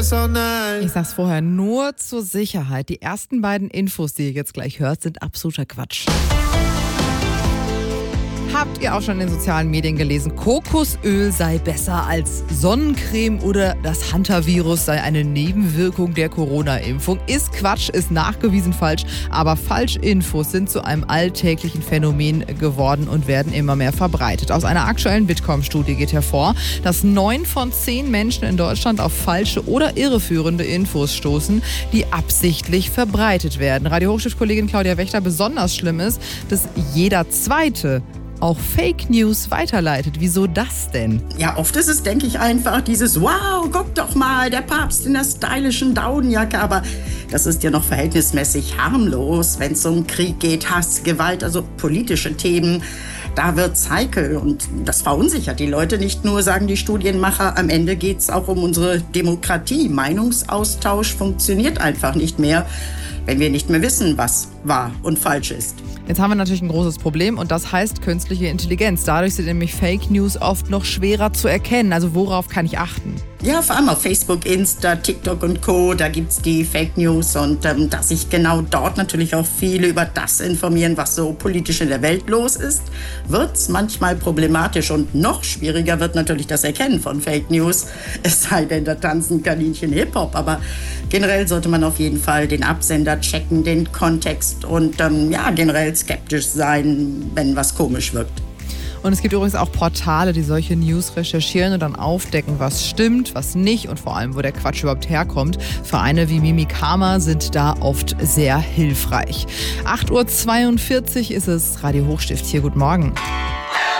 Ich sag's vorher nur zur Sicherheit. Die ersten beiden Infos, die ihr jetzt gleich hört, sind absoluter Quatsch. Habt ihr auch schon in den sozialen Medien gelesen, Kokosöl sei besser als Sonnencreme oder das Hantavirus sei eine Nebenwirkung der Corona-Impfung? Ist Quatsch, ist nachgewiesen falsch, aber Falschinfos sind zu einem alltäglichen Phänomen geworden und werden immer mehr verbreitet. Aus einer aktuellen Bitkom-Studie geht hervor, dass 9 von 10 Menschen in Deutschland auf falsche oder irreführende Infos stoßen, die absichtlich verbreitet werden. Radio-Hochschrift-Kollegin Claudia Wächter, besonders schlimm ist, dass jeder Zweite auch Fake News weiterleitet. Wieso das denn? Ja, oft ist es, denke ich, einfach dieses wow, guck doch mal, der Papst in der stylischen Daunenjacke. Aber das ist ja noch verhältnismäßig harmlos, wenn es um Krieg geht, Hass, Gewalt, also politische Themen. Da wird's heikel und das verunsichert die Leute nicht nur, sagen die Studienmacher. Am Ende geht's auch um unsere Demokratie. Meinungsaustausch funktioniert einfach nicht mehr, wenn wir nicht mehr wissen, was wahr und falsch ist. Jetzt haben wir natürlich ein großes Problem und das heißt künstliche Intelligenz. Dadurch sind nämlich Fake News oft noch schwerer zu erkennen. Also worauf kann ich achten? Ja, vor allem auf Facebook, Insta, TikTok und Co., da gibt's die Fake News und dass sich genau dort natürlich auch viele über das informieren, was so politisch in der Welt los ist, wird's manchmal problematisch und noch schwieriger wird natürlich das Erkennen von Fake News, es sei denn, da tanzen Kaninchen Hip-Hop, aber generell sollte man auf jeden Fall den Absender checken, den Kontext und generell skeptisch sein, wenn was komisch wirkt. Und es gibt übrigens auch Portale, die solche News recherchieren und dann aufdecken, was stimmt, was nicht und vor allem, wo der Quatsch überhaupt herkommt. Vereine wie Mimikama sind da oft sehr hilfreich. 8:42 Uhr ist es, Radio Hochstift hier, guten Morgen.